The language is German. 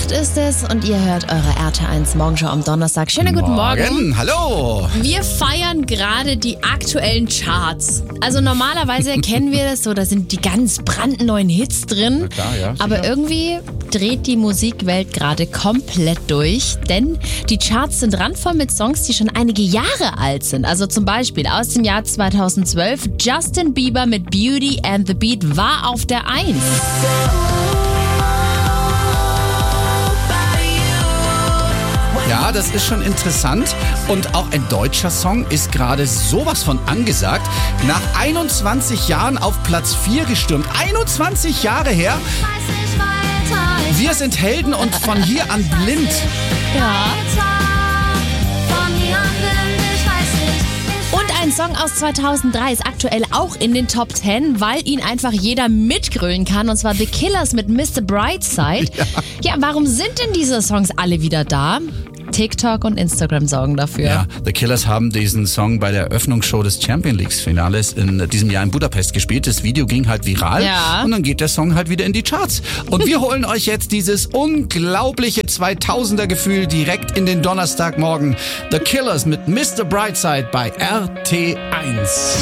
8 ist es und ihr hört eure RT1 Morgenshow am Donnerstag. Schönen guten Morgen. Hallo. Wir feiern gerade die aktuellen Charts. Also normalerweise kennen wir das so, da sind die ganz brandneuen Hits drin. Na klar, ja, sicher. Aber irgendwie dreht die Musikwelt gerade komplett durch, denn die Charts sind randvoll mit Songs, die schon einige Jahre alt sind. Also zum Beispiel aus dem Jahr 2012, Justin Bieber mit Beauty and the Beat war auf der 1. Ja, das ist schon interessant. Und auch ein deutscher Song ist gerade sowas von angesagt. Nach 21 Jahren auf Platz 4 gestürmt. 21 Jahre her. Wir sind Helden und von hier an blind. Ja. Und ein Song aus 2003 ist aktuell auch in den Top 10, weil ihn einfach jeder mitgrölen kann. Und zwar The Killers mit Mr. Brightside. Ja, warum sind denn diese Songs alle wieder da? TikTok und Instagram sorgen dafür. Ja, The Killers haben diesen Song bei der Eröffnungsshow des Champions League-Finales in diesem Jahr in Budapest gespielt. Das Video ging halt viral und dann geht der Song halt wieder in die Charts. Und wir holen euch jetzt dieses unglaubliche 2000er-Gefühl direkt in den Donnerstagmorgen. The Killers mit Mr. Brightside bei RT1.